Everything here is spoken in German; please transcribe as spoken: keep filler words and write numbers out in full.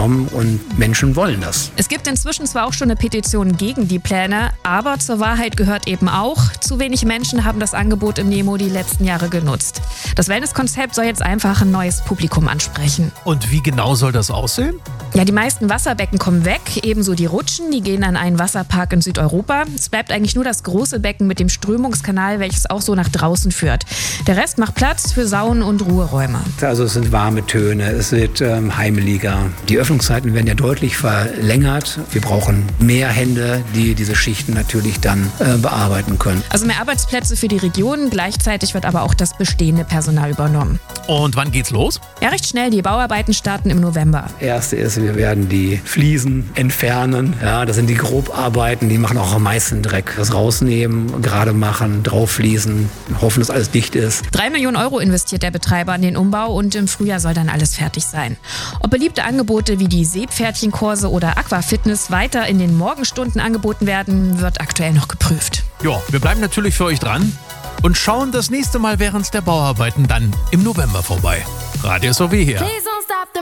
übernommen und Menschen wollen das. Es gibt inzwischen zwar auch schon eine Petition gegen die Pläne, aber zur Wahrheit gehört eben auch, zu wenig Menschen haben das Angebot im Nemo die letzten Jahre genutzt. Das Wellnesskonzept soll jetzt einfach ein neues Publikum ansprechen. Und wie genau soll das aussehen? Ja, die meisten Wasserbecken kommen weg, ebenso die Rutschen, die gehen an einen Wasserpark in Südeuropa. Es bleibt eigentlich nur das große Becken mit dem Strömungskanal, welches auch so nach draußen führt. Der Rest macht Platz für Saunen und Ruheräume. Also es sind warme Töne, es wird ähm, heimeliger. Die Öffnungszeiten werden ja deutlich verlängert. Wir brauchen mehr Hände, die diese Schichten natürlich dann äh, bearbeiten können. Also mehr Arbeitsplätze für die Region, gleichzeitig wird aber auch das bestehende Personal übernommen. Und wann geht's los? Ja, recht schnell. Die Bauarbeiten starten im November. Erste ist, wir werden die Fliesen entfernen. Ja, das sind die Grobarbeiten, die machen auch am meisten Dreck. Das rausnehmen, gerade machen, drauf fließen, hoffen, dass alles dicht ist. Drei Millionen Euro investiert der Betreiber in den Umbau und im Frühjahr soll dann alles fertig sein. Ob beliebte Angebote wie die Seepferdchenkurse oder Aquafitness weiter in den Morgenstunden angeboten werden, wird aktuell noch geprüft. Ja, wir bleiben natürlich für euch dran und schauen das nächste Mal während der Bauarbeiten dann im November vorbei. Radio S O W hier.